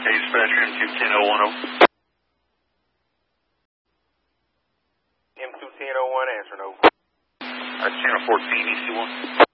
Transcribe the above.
Hey, dispatcher, M210-010. M210-01, answer no. Channel 14, EC1.